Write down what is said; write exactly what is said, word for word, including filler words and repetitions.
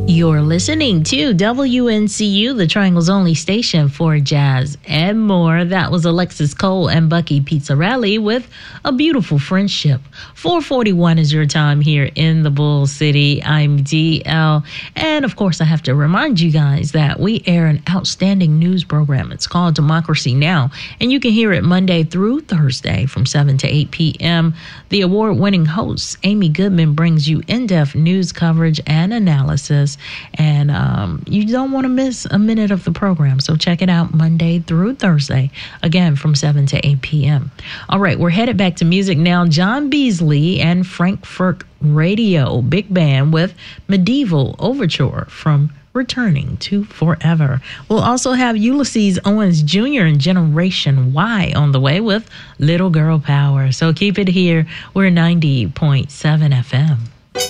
You're listening to W N C U, the Triangle's only station for jazz and more. That was Alexis Cole and Bucky Pizzarelli with A Beautiful Friendship. four forty-one is your time here in the Bull City. I'm D L. And of course, I have to remind you guys that we air an outstanding news program. It's called Democracy Now! And you can hear it Monday through Thursday from seven to eight p.m. The award-winning host, Amy Goodman, brings you in-depth news coverage and analysis. And um, you don't want to miss a minute of the program. So check it out Monday through Thursday, again from seven to eight p.m. All right, we're headed back to music now. John Beasley and Frankfurt Radio Big Band with Medieval Overture from Returning to Forever. We'll also have Ulysses Owens Junior and Generation Y on the way with Little Girl Power. So keep it here. We're ninety point seven F M.